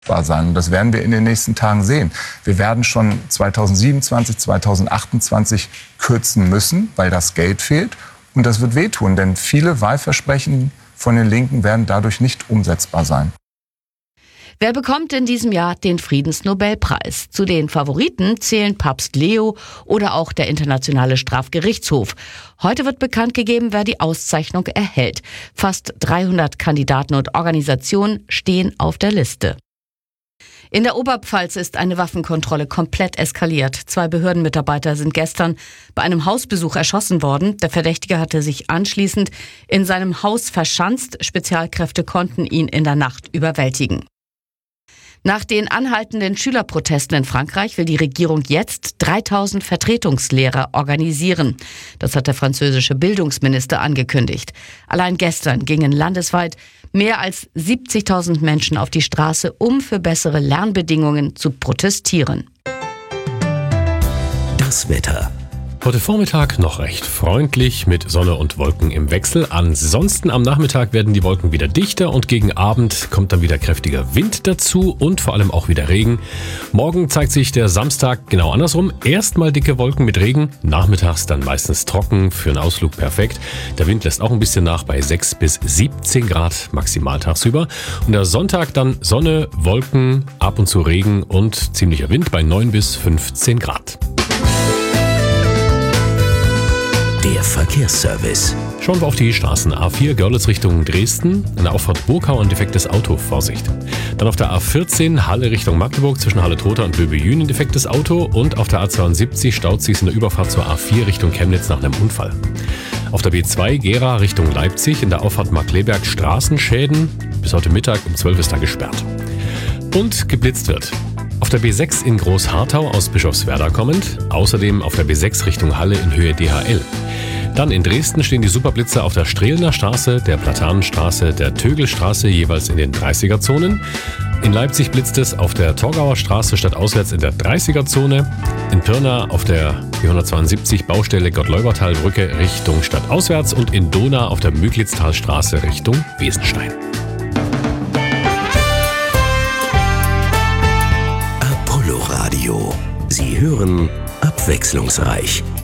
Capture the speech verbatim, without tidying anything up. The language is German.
sein. Und das werden wir in den nächsten Tagen sehen. Wir werden schon zweitausendsiebenundzwanzig, zweitausendachtundzwanzig kürzen müssen, weil das Geld fehlt. Und das wird wehtun, denn viele Wahlversprechen von den Linken werden dadurch nicht umsetzbar sein. Wer bekommt in diesem Jahr den Friedensnobelpreis? Zu den Favoriten zählen Papst Leo oder auch der Internationale Strafgerichtshof. Heute wird bekannt gegeben, wer die Auszeichnung erhält. Fast dreihundert Kandidaten und Organisationen stehen auf der Liste. In der Oberpfalz ist eine Waffenkontrolle komplett eskaliert. Zwei Behördenmitarbeiter sind gestern bei einem Hausbesuch erschossen worden. Der Verdächtige hatte sich anschließend in seinem Haus verschanzt. Spezialkräfte konnten ihn in der Nacht überwältigen. Nach den anhaltenden Schülerprotesten in Frankreich will die Regierung jetzt dreitausend Vertretungslehrer organisieren. Das hat der französische Bildungsminister angekündigt. Allein gestern gingen landesweit mehr als siebzigtausend Menschen auf die Straße, um für bessere Lernbedingungen zu protestieren. Das Wetter. Heute Vormittag noch recht freundlich mit Sonne und Wolken im Wechsel. Ansonsten am Nachmittag werden die Wolken wieder dichter und gegen Abend kommt dann wieder kräftiger Wind dazu und vor allem auch wieder Regen. Morgen zeigt sich der Samstag genau andersrum. Erstmal dicke Wolken mit Regen, nachmittags dann meistens trocken, für einen Ausflug perfekt. Der Wind lässt auch ein bisschen nach bei sechs bis siebzehn Grad maximal tagsüber. Und der Sonntag dann Sonne, Wolken, ab und zu Regen und ziemlicher Wind bei neun bis fünfzehn Grad. Der Verkehrsservice. Schauen wir auf die Straßen A vier, Görlitz Richtung Dresden. In der Auffahrt Burkau ein defektes Auto, Vorsicht. Dann auf der A vierzehn, Halle Richtung Magdeburg zwischen Halle-Trotha und Böbejün ein defektes Auto. Und auf der A zweiundsiebzig staut sich in der Überfahrt zur A vier Richtung Chemnitz nach einem Unfall. Auf der B zwei, Gera Richtung Leipzig, in der Auffahrt Markkleeberg Straßenschäden. Bis heute Mittag um zwölf ist da gesperrt. Und geblitzt wird. Auf der B sechs in Großharthau aus Bischofswerda kommend, außerdem auf der B sechs Richtung Halle in Höhe D H L. Dann in Dresden stehen die Superblitzer auf der Strehlener Straße, der Platanenstraße, der Tögelstraße jeweils in den dreißiger-Zonen. In Leipzig blitzt es auf der Torgauer Straße stadtauswärts in der dreißiger-Zone. In Pirna auf der vierhundertzweiundsiebzig Baustelle Gottleubertalbrücke Richtung stadtauswärts und in Dohna auf der Müglitztalstraße Richtung Wesenstein. Radio. Sie hören abwechslungsreich.